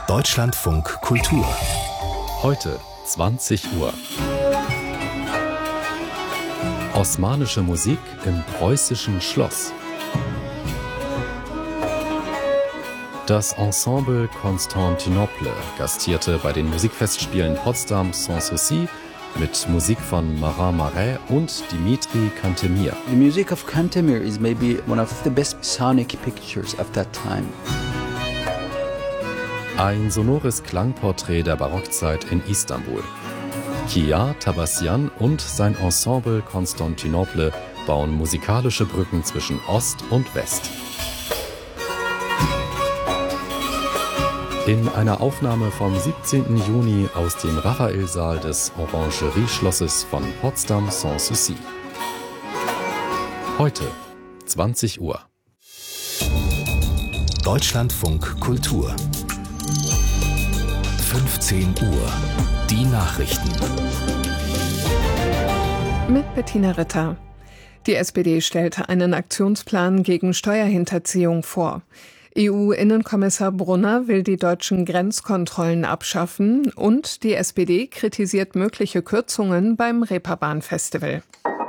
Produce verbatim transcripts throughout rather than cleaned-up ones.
Deutschlandfunk Kultur. Heute zwanzig Uhr. Osmanische Musik im preußischen Schloss. Das Ensemble Constantinople gastierte bei den Musikfestspielen Potsdam Sans Souci mit Musik von Marin Marais und Dimitri Cantemir. The music of Cantemir is maybe one of the best sonic pictures of that time. Ein sonores Klangporträt der Barockzeit in Istanbul. Kia Tabassian und sein Ensemble Constantinople bauen musikalische Brücken zwischen Ost und West. In einer Aufnahme vom siebzehnten Juni aus dem Raphaelsaal des Orangerie-Schlosses von Potsdam Sans Souci. Heute zwanzig Uhr. Deutschlandfunk Kultur. fünfzehn Uhr. Die Nachrichten. Mit Bettina Ritter. Die S P D stellte einen Aktionsplan gegen Steuerhinterziehung vor. E U-Innenkommissar Brunner will die deutschen Grenzkontrollen abschaffen und die S P D kritisiert mögliche Kürzungen beim Reeperbahn-Festival.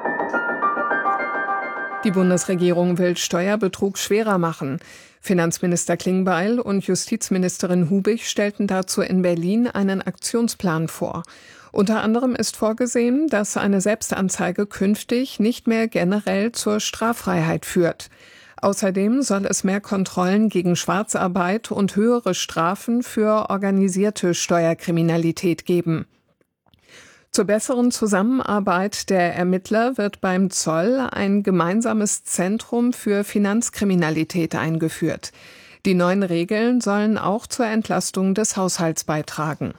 Die Bundesregierung will Steuerbetrug schwerer machen. Finanzminister Klingbeil und Justizministerin Hubig stellten dazu in Berlin einen Aktionsplan vor. Unter anderem ist vorgesehen, dass eine Selbstanzeige künftig nicht mehr generell zur Straffreiheit führt. Außerdem soll es mehr Kontrollen gegen Schwarzarbeit und höhere Strafen für organisierte Steuerkriminalität geben. Zur besseren Zusammenarbeit der Ermittler wird beim Zoll ein gemeinsames Zentrum für Finanzkriminalität eingeführt. Die neuen Regeln sollen auch zur Entlastung des Haushalts beitragen.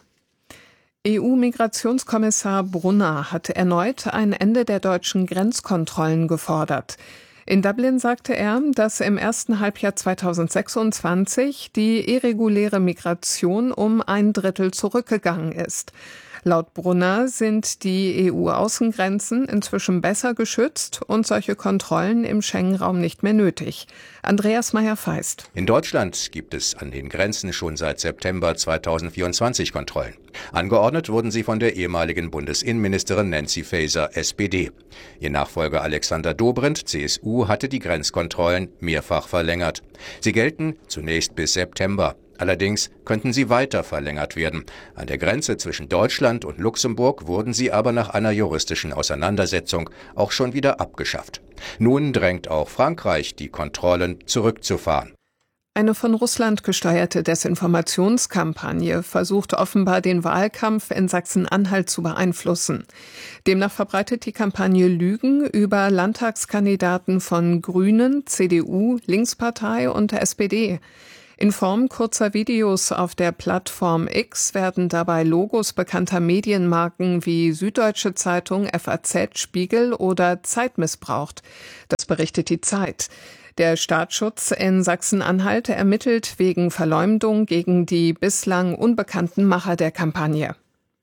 E U-Migrationskommissar Brunner hat erneut ein Ende der deutschen Grenzkontrollen gefordert. In Dublin sagte er, dass im ersten Halbjahr zweitausendsechsundzwanzig die irreguläre Migration um ein Drittel zurückgegangen ist. Laut Brunner sind die E U-Außengrenzen inzwischen besser geschützt und solche Kontrollen im Schengen-Raum nicht mehr nötig. Andreas Meyer-Feist. In Deutschland gibt es an den Grenzen schon seit September zweitausendvierundzwanzig Kontrollen. Angeordnet wurden sie von der ehemaligen Bundesinnenministerin Nancy Faeser, S P D. Ihr Nachfolger Alexander Dobrindt, C S U, hatte die Grenzkontrollen mehrfach verlängert. Sie gelten zunächst bis September. Allerdings könnten sie weiter verlängert werden. An der Grenze zwischen Deutschland und Luxemburg wurden sie aber nach einer juristischen Auseinandersetzung auch schon wieder abgeschafft. Nun drängt auch Frankreich, die Kontrollen zurückzufahren. Eine von Russland gesteuerte Desinformationskampagne versucht offenbar den Wahlkampf in Sachsen-Anhalt zu beeinflussen. Demnach verbreitet die Kampagne Lügen über Landtagskandidaten von Grünen, C D U, Linkspartei und S P D. In Form kurzer Videos auf der Plattform X werden dabei Logos bekannter Medienmarken wie Süddeutsche Zeitung, F A Z, Spiegel oder Zeit missbraucht. Das berichtet die Zeit. Der Staatsschutz in Sachsen-Anhalt ermittelt wegen Verleumdung gegen die bislang unbekannten Macher der Kampagne.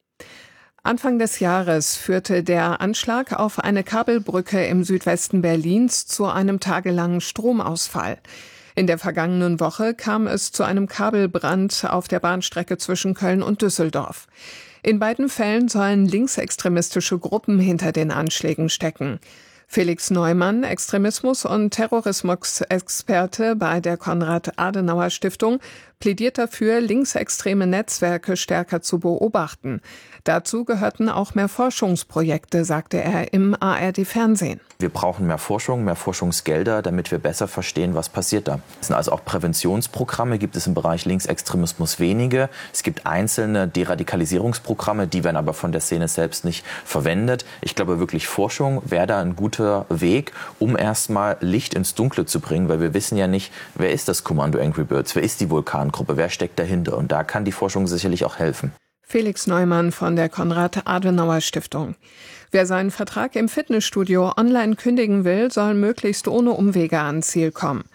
Anfang des Jahres führte der Anschlag auf eine Kabelbrücke im Südwesten Berlins zu einem tagelangen Stromausfall. In der vergangenen Woche kam es zu einem Kabelbrand auf der Bahnstrecke zwischen Köln und Düsseldorf. In beiden Fällen sollen linksextremistische Gruppen hinter den Anschlägen stecken. Felix Neumann, Extremismus- und Terrorismusexperte bei der Konrad-Adenauer-Stiftung, plädiert dafür, linksextreme Netzwerke stärker zu beobachten. Dazu gehörten auch mehr Forschungsprojekte, sagte er im A R D-Fernsehen. Wir brauchen mehr Forschung, mehr Forschungsgelder, damit wir besser verstehen, was passiert da. Es sind also auch Präventionsprogramme, gibt es im Bereich Linksextremismus wenige. Es gibt einzelne Deradikalisierungsprogramme, die werden aber von der Szene selbst nicht verwendet. Ich glaube wirklich, Forschung wäre da ein guter Weg, um erstmal Licht ins Dunkle zu bringen, weil wir wissen ja nicht, wer ist das Kommando Angry Birds, wer ist die Vulkangruppe, wer steckt dahinter. Und da kann die Forschung sicherlich auch helfen. Felix Neumann von der Konrad-Adenauer-Stiftung. Wer seinen Vertrag im Fitnessstudio online kündigen will, soll möglichst ohne Umwege ans Ziel kommen.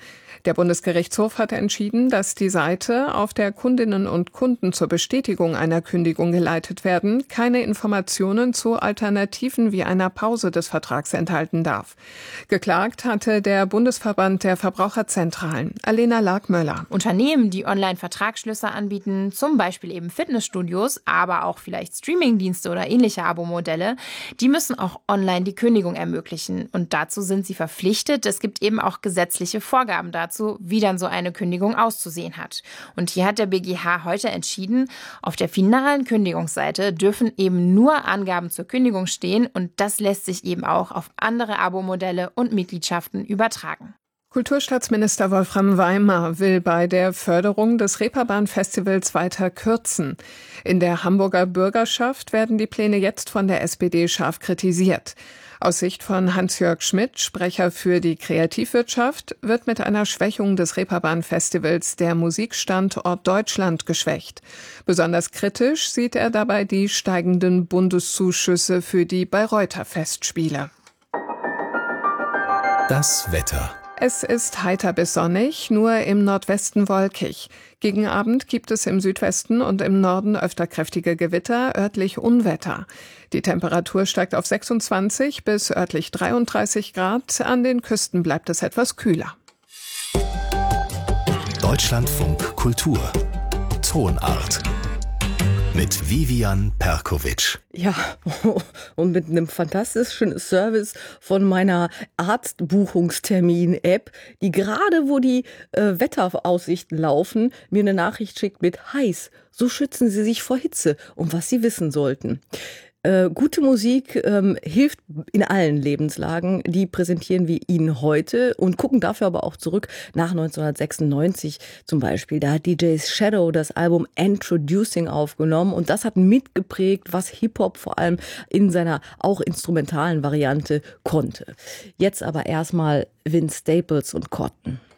Der Bundesgerichtshof hat entschieden, dass die Seite, auf der Kundinnen und Kunden zur Bestätigung einer Kündigung geleitet werden, keine Informationen zu Alternativen wie einer Pause des Vertrags enthalten darf. Geklagt hatte der Bundesverband der Verbraucherzentralen. Alena Larkmöller. Unternehmen, die Online-Vertragsschlüsse anbieten, zum Beispiel eben Fitnessstudios, aber auch vielleicht Streamingdienste oder ähnliche Abo-Modelle, die müssen auch online die Kündigung ermöglichen. Und dazu sind sie verpflichtet. Es gibt eben auch gesetzliche Vorgaben dazu, wie dann so eine Kündigung auszusehen hat. Und hier hat der B G H heute entschieden, auf der finalen Kündigungsseite dürfen eben nur Angaben zur Kündigung stehen und das lässt sich eben auch auf andere Abo-Modelle und Mitgliedschaften übertragen. Kulturstaatsminister Wolfram Weimer will bei der Förderung des Reeperbahn-Festivals weiter kürzen. In der Hamburger Bürgerschaft werden die Pläne jetzt von der S P D scharf kritisiert. Aus Sicht von Hans-Jörg Schmidt, Sprecher für die Kreativwirtschaft, wird mit einer Schwächung des Reeperbahn-Festivals der Musikstandort Deutschland geschwächt. Besonders kritisch sieht er dabei die steigenden Bundeszuschüsse für die Bayreuther Festspiele. Das Wetter. Es ist heiter bis sonnig, nur im Nordwesten wolkig. Gegen Abend gibt es im Südwesten und im Norden öfter kräftige Gewitter, örtlich Unwetter. Die Temperatur steigt auf sechsundzwanzig bis örtlich dreiunddreißig Grad. An den Küsten bleibt es etwas kühler. Deutschlandfunk Kultur. Tonart. Mit Vivian Perkovic. Ja, und mit einem fantastischen Service von meiner Arztbuchungstermin-App, die gerade, wo die äh, Wetteraussichten laufen, mir eine Nachricht schickt mit heiß. So schützen Sie sich vor Hitze und was Sie wissen sollten. Äh, gute Musik ähm, hilft in allen Lebenslagen. Die präsentieren wir Ihnen heute und gucken dafür aber auch zurück nach neunzehnhundertsechsundneunzig zum Beispiel. Da hat D J Shadow das Album Introducing aufgenommen und das hat mitgeprägt, was Hip-Hop vor allem in seiner auch instrumentalen Variante konnte. Jetzt aber erstmal Vince Staples und Cotton.